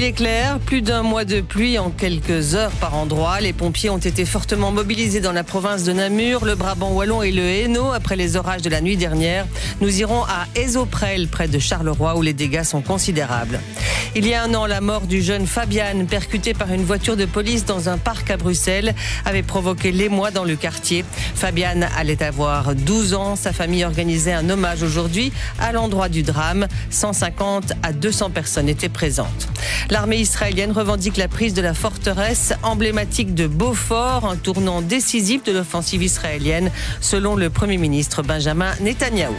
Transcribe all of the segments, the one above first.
ciel est clair, plus d'un mois de pluie en quelques heures par endroit. Les pompiers ont été fortement mobilisés dans la province de Namur, le Brabant wallon et le Hainaut après les orages de la nuit dernière. Nous irons à Ezoprel, près de Charleroi, où les dégâts sont considérables. Il y a un an, la mort du jeune Fabian, percuté par une voiture de police dans un parc à Bruxelles, avait provoqué l'émoi dans le quartier. Fabian allait avoir 12 ans. Sa famille organisait un hommage aujourd'hui à l'endroit du drame. 150 à 200 personnes étaient présentes. L'armée israélienne revendique la prise de la forteresse emblématique de Beaufort, un tournant décisif de l'offensive israélienne, selon le Premier ministre Benjamin Netanyahou.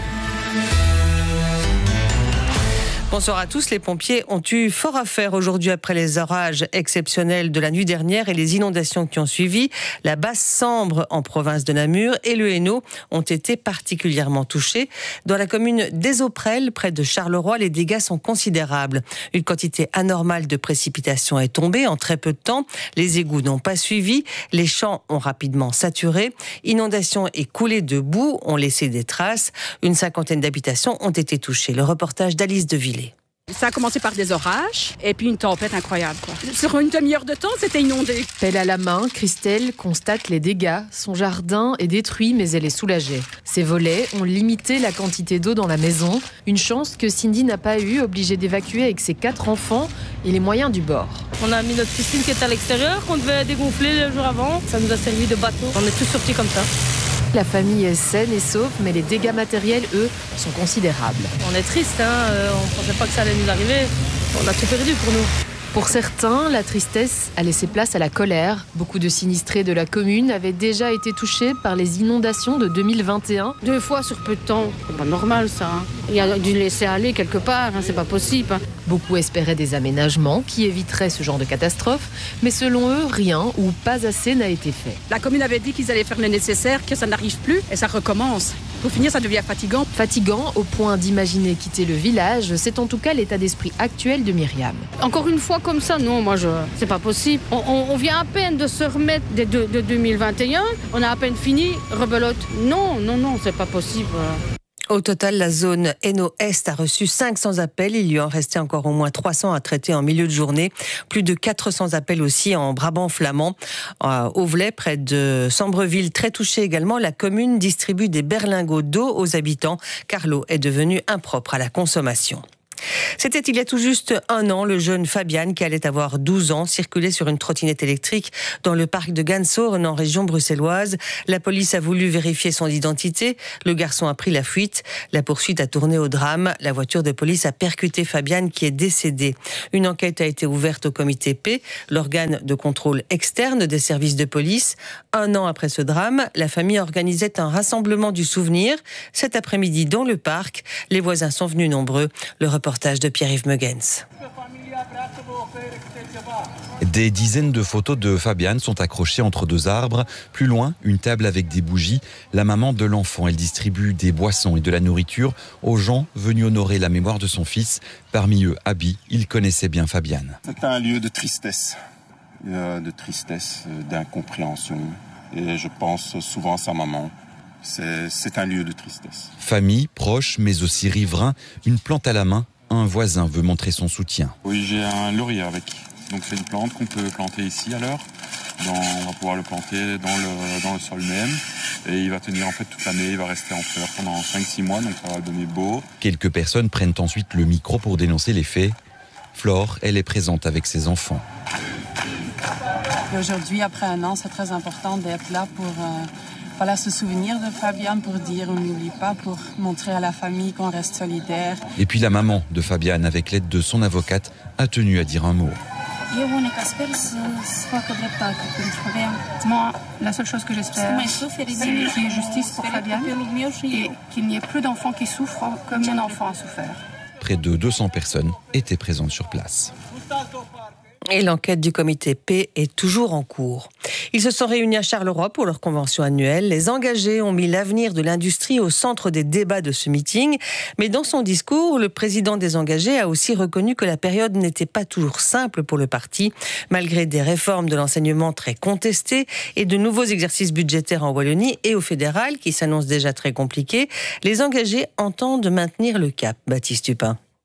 Bonsoir à tous. Les pompiers ont eu fort à faire aujourd'hui après les orages exceptionnels de la nuit dernière et les inondations qui ont suivi. La Basse-Sambre en province de Namur et le Hainaut ont été particulièrement touchés. Dans la commune d'Ezoprel, près de Charleroi, les dégâts sont considérables. Une quantité anormale de précipitations est tombée en très peu de temps. Les égouts n'ont pas suivi. Les champs ont rapidement saturé. Inondations et coulées de boue ont laissé des traces. Une cinquantaine d'habitations ont été touchées. Le reportage d'Alice Devillers. Ça a commencé par des orages et puis une tempête incroyable, quoi. Sur une demi-heure de temps, c'était inondé. Pelle à la main, Christelle constate les dégâts. Son jardin est détruit, mais elle est soulagée. Ses volets ont limité la quantité d'eau dans la maison. Une chance que Cindy n'a pas eue, obligée d'évacuer avec ses 4 enfants et les moyens du bord. On a mis notre piscine qui était à l'extérieur, qu'on devait dégonfler le jour avant. Ça nous a servi de bateau. On est tous sortis comme ça. La famille est saine et sauve, mais les dégâts matériels, eux, sont considérables. On est triste, on ne pensait pas que ça allait nous arriver. On a tout perdu pour nous. Pour certains, la tristesse a laissé place à la colère. Beaucoup de sinistrés de la commune avaient déjà été touchés par les inondations de 2021. 2 fois sur peu de temps, c'est pas normal ça. Il y a dû laisser aller quelque part, c'est pas possible. Beaucoup espéraient des aménagements qui éviteraient ce genre de catastrophe, mais selon eux, rien ou pas assez n'a été fait. La commune avait dit qu'ils allaient faire le nécessaire, que ça n'arrive plus et ça recommence. Pour finir, ça devient fatigant. Fatigant au point d'imaginer quitter le village, c'est en tout cas l'état d'esprit actuel de Myriam. Encore une fois comme ça, non, c'est pas possible. On vient à peine de se remettre de 2021, on a à peine fini, rebelote. Non, c'est pas possible. Au total, la zone Hainaut-Est a reçu 500 appels. Il lui en restait encore au moins 300 à traiter en milieu de journée. Plus de 400 appels aussi en Brabant flamand. À Auvelais, près de Sambreville, très touché également, la commune distribue des berlingots d'eau aux habitants car l'eau est devenue impropre à la consommation. C'était il y a tout juste un an, le jeune Fabian, qui allait avoir 12 ans, circulait sur une trottinette électrique dans le parc de Gansoren en région bruxelloise. La police a voulu vérifier son identité. Le garçon a pris la fuite. La poursuite a tourné au drame. La voiture de police a percuté Fabian qui est décédé. Une enquête a été ouverte au comité P, l'organe de contrôle externe des services de police. Un an après ce drame, la famille organisait un rassemblement du souvenir. Cet après-midi dans le parc, les voisins sont venus nombreux. Le reportage de Pierre-Yves Megens. Des dizaines de photos de Fabian sont accrochées entre 2 arbres. Plus loin, une table avec des bougies. La maman de l'enfant, elle distribue des boissons et de la nourriture aux gens venus honorer la mémoire de son fils. Parmi eux, Abi, il connaissait bien Fabian. C'est un lieu de tristesse, d'incompréhension. Et je pense souvent à sa maman. C'est un lieu de tristesse. Famille, proches, mais aussi riverains, une plante à la main. Un voisin veut montrer son soutien. Oui, j'ai un laurier avec. Donc c'est une plante qu'on peut planter ici alors. On va pouvoir le planter dans le sol même. Et il va tenir en fait toute l'année, il va rester en fleurs pendant 5-6 mois, donc ça va donner beau. Quelques personnes prennent ensuite le micro pour dénoncer les faits. Flore, elle est présente avec ses enfants. Aujourd'hui, après un an, c'est très important d'être là pour se souvenir de Fabian, pour dire on n'oublie pas, pour montrer à la famille qu'on reste solidaire. Et puis la maman de Fabian, avec l'aide de son avocate, a tenu à dire un mot. Moi, la seule chose que j'espère, c'est qu'il y ait justice pour Fabian et qu'il n'y ait plus d'enfants qui souffrent comme mon enfant a souffert. Près de 200 personnes étaient présentes sur place. Et l'enquête du comité P est toujours en cours. Ils se sont réunis à Charleroi pour leur convention annuelle. Les engagés ont mis l'avenir de l'industrie au centre des débats de ce meeting. Mais dans son discours, le président des engagés a aussi reconnu que la période n'était pas toujours simple pour le parti. Malgré des réformes de l'enseignement très contestées et de nouveaux exercices budgétaires en Wallonie et au fédéral qui s'annoncent déjà très compliqués, les engagés entendent maintenir le cap. Baptiste Tupin.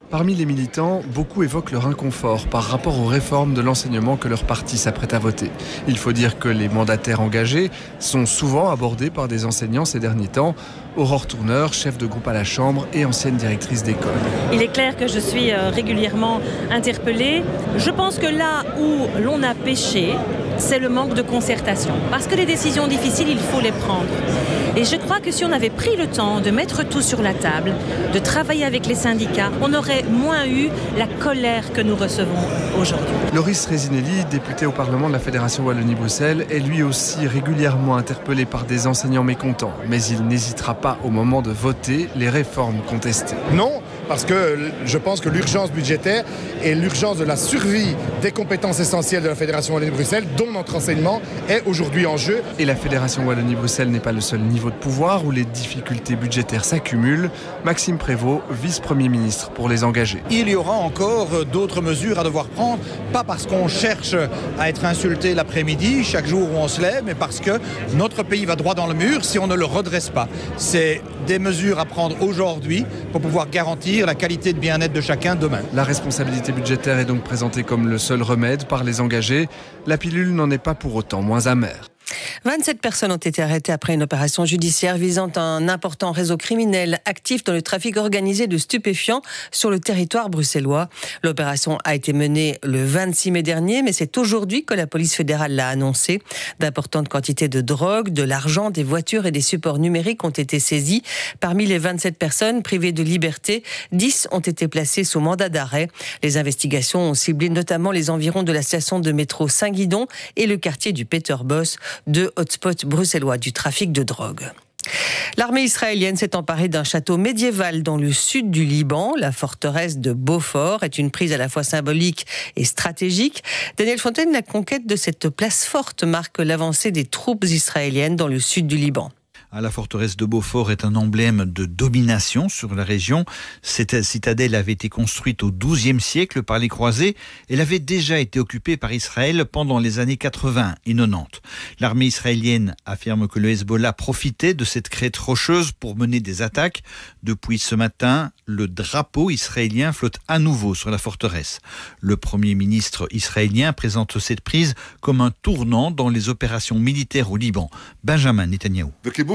Parmi les militants, beaucoup évoquent leur inconfort par rapport aux réformes de l'enseignement que leur parti s'apprête à voter. Il faut dire que les mandataires engagés sont souvent abordés par des enseignants ces derniers temps. Aurore Tourneur, chef de groupe à la Chambre et ancienne directrice d'école. Il est clair que je suis régulièrement interpellée. Je pense que là où l'on a péché, c'est le manque de concertation. Parce que les décisions difficiles, il faut les prendre. Et je crois que si on avait pris le temps de mettre tout sur la table, de travailler avec les syndicats, on aurait moins eu la colère que nous recevons aujourd'hui. Loris Resinelli, député au Parlement de la Fédération Wallonie-Bruxelles, est lui aussi régulièrement interpellé par des enseignants mécontents. Mais il n'hésitera pas au moment de voter les réformes contestées. Non, parce que je pense que l'urgence budgétaire et l'urgence de la survie des compétences essentielles de la Fédération Wallonie-Bruxelles, dont notre enseignement, est aujourd'hui en jeu. Et la Fédération Wallonie-Bruxelles n'est pas le seul niveau de pouvoir où les difficultés budgétaires s'accumulent. Maxime Prévost, vice-premier ministre pour les engagés. Il y aura encore d'autres mesures à devoir prendre, pas parce qu'on cherche à être insulté l'après-midi, chaque jour où on se lève, mais parce que notre pays va droit dans le mur si on ne le redresse pas. C'est des mesures à prendre aujourd'hui pour pouvoir garantir la qualité de bien-être de chacun demain. La responsabilité budgétaire est donc présentée comme le seul remède par les engagés. La pilule n'en est pas pour autant moins amère. 27 personnes ont été arrêtées après une opération judiciaire visant un important réseau criminel actif dans le trafic organisé de stupéfiants sur le territoire bruxellois. L'opération a été menée le 26 mai dernier, mais c'est aujourd'hui que la police fédérale l'a annoncé. D'importantes quantités de drogue, de l'argent, des voitures et des supports numériques ont été saisis. Parmi les 27 personnes privées de liberté, 10 ont été placées sous mandat d'arrêt. Les investigations ont ciblé notamment les environs de la station de métro Saint-Guidon et le quartier du Peterbosch, deux hotspots bruxellois du trafic de drogue. L'armée israélienne s'est emparée d'un château médiéval dans le sud du Liban. La forteresse de Beaufort est une prise à la fois symbolique et stratégique. Daniel Fontaine, la conquête de cette place forte marque l'avancée des troupes israéliennes dans le sud du Liban. La forteresse de Beaufort est un emblème de domination sur la région. Cette citadelle avait été construite au XIIe siècle par les croisés. Elle avait déjà été occupée par Israël pendant les années 80 et 90. L'armée israélienne affirme que le Hezbollah profitait de cette crête rocheuse pour mener des attaques. Depuis ce matin, le drapeau israélien flotte à nouveau sur la forteresse. Le Premier ministre israélien présente cette prise comme un tournant dans les opérations militaires au Liban. Benjamin Netanyahou.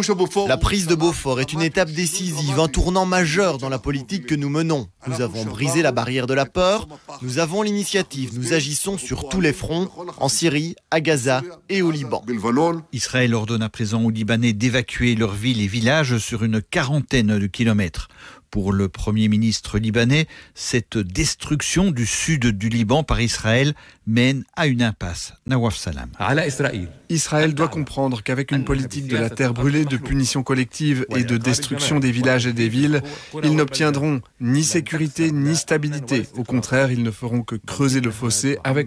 La prise de Beaufort est une étape décisive, un tournant majeur dans la politique que nous menons. Nous avons brisé la barrière de la peur, nous avons l'initiative, nous agissons sur tous les fronts, en Syrie, à Gaza et au Liban. Israël ordonne à présent aux Libanais d'évacuer leurs villes et villages sur une quarantaine de kilomètres. Pour le Premier ministre libanais, cette destruction du sud du Liban par Israël mène à une impasse. Nawaf Salam. Israël doit comprendre qu'avec une politique de la terre brûlée, de punition collective et de destruction des villages et des villes, ils n'obtiendront ni sécurité ni stabilité. Au contraire, ils ne feront que creuser le fossé avec